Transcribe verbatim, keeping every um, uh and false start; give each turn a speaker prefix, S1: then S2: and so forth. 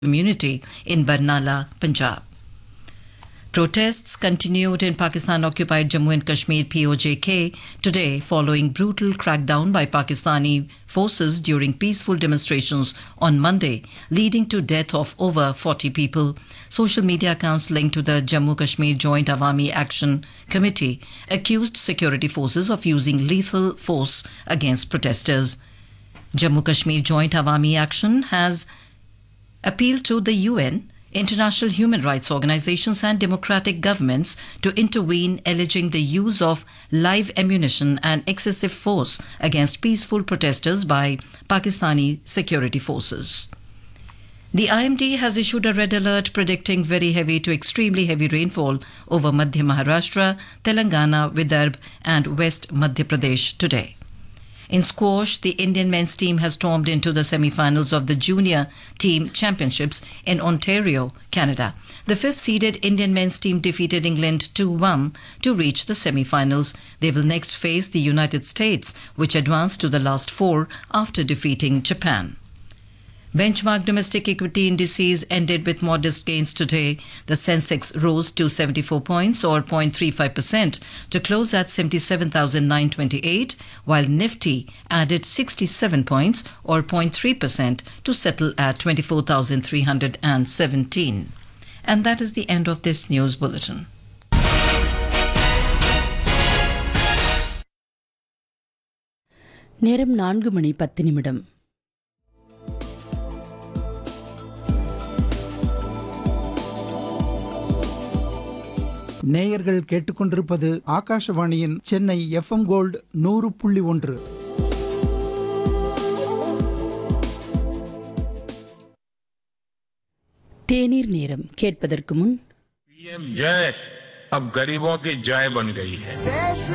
S1: community in Barnala, Punjab. Protests continued in Pakistan-occupied Jammu and Kashmir P O J K today following brutal crackdown by Pakistani forces during peaceful demonstrations on Monday, leading to death of over forty people. Social media accounts linked to the Jammu Kashmir Joint Awami Action Committee accused security forces of using lethal force against protesters. Jammu Kashmir Joint Awami Action has appealed to the U N, international human rights organizations and democratic governments to intervene, alleging the use of live ammunition and excessive force against peaceful protesters by Pakistani security forces. The I M D has issued a red alert predicting very heavy to extremely heavy rainfall over Madhya Maharashtra, Telangana, Vidarbha and West Madhya Pradesh today. In squash, the Indian men's team has stormed into the semi-finals of the Junior Team Championships in Ontario, Canada. The fifth-seeded Indian men's team defeated England two one to reach the semi-finals. They will next face the United States, which advanced to the last four after defeating Japan. Benchmark domestic equity indices ended with modest gains today. The Sensex rose to seventy-four points or zero point three five percent to close at seventy-seven thousand nine hundred twenty-eight, while Nifty added sixty-seven points or zero point three percent to settle at twenty-four thousand three hundred seventeen. And that is the end of this news bulletin.
S2: நேரம் நான்கு மணி பத்து நிமிடம்.
S3: நேயர்கள் கேட்டுக்கொண்டிருப்பது ஆகாஷவாணியின் Chennai F M gold நூறு புள்ளி ஒன்று.
S2: தேநீர் நேரம் கேட்பதற்கு முன்
S4: पीएम जय अब गरीबों की जय बन गई है.